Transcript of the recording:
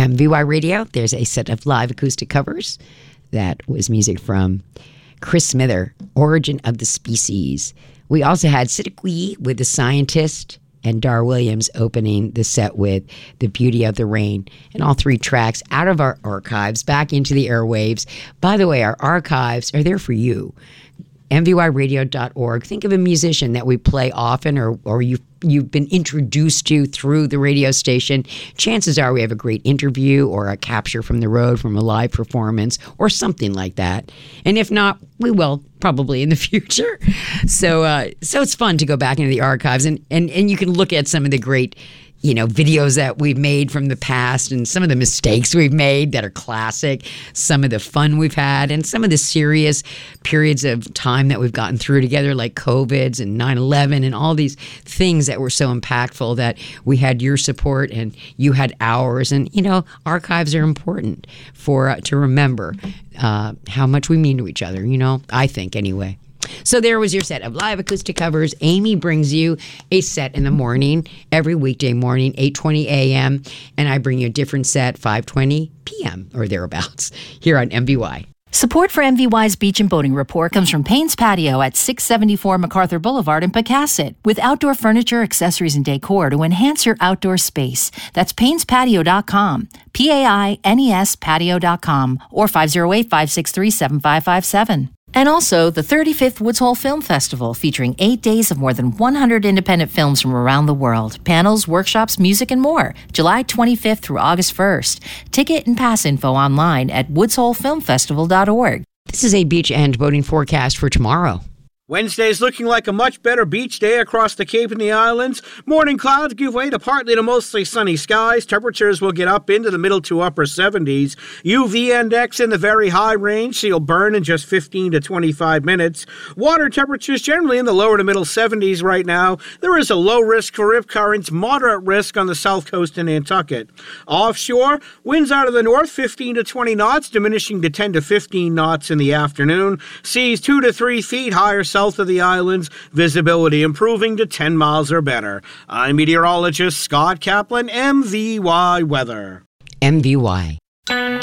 MVY Radio. There's a set of live acoustic covers. That was music from Chris Smither, Origin of the Species. We also had Siddiqui with The Scientist and Dar Williams opening the set with The Beauty of the Rain. And all three tracks out of our archives back into the airwaves. By the way, our archives are there for you. MVYradio.org. Think of a musician that we play often or you've been introduced to through the radio station. Chances are we have a great interview or a capture from the road from a live performance or something like that. And if not, we will probably in the future. So it's fun to go back into the archives and you can look at some of the great videos that we've made from the past and some of the mistakes we've made that are classic, some of the fun we've had, and some of the serious periods of time that we've gotten through together, like COVIDs and 9/11 and all these things that were so impactful that we had your support and you had ours. And, archives are important to remember how much we mean to each other, I think anyway. So there was your set of live acoustic covers. Amy brings you a set in the morning, every weekday morning, 8:20 a.m., and I bring you a different set, 5:20 p.m. or thereabouts, here on MVY. Support for MVY's Beach and Boating Report comes from Payne's Patio at 674 MacArthur Boulevard in Pecasset, with outdoor furniture, accessories, and decor to enhance your outdoor space. That's PaynesPatio.com, P-A-I-N-E-S patio.com, or 508-563-7557. And also the 35th Woods Hole Film Festival, featuring 8 days of more than 100 independent films from around the world. Panels, workshops, music, and more. July 25th through August 1st. Ticket and pass info online at woodsholefilmfestival.org. This is a beach and boating forecast for tomorrow. Wednesday's looking like a much better beach day across the Cape and the islands. Morning clouds give way to partly to mostly sunny skies. Temperatures will get up into the middle to upper 70s. UV index in the very high range, so you'll burn in just 15 to 25 minutes. Water temperatures generally in the lower to middle 70s right now. There is a low risk for rip currents, moderate risk on the south coast in Nantucket. Offshore, winds out of the north 15 to 20 knots, diminishing to 10 to 15 knots in the afternoon. Seas 2 to 3 feet higher south of the islands, visibility improving to 10 miles or better. I'm meteorologist Scott Kaplan, MVY Weather. MVY.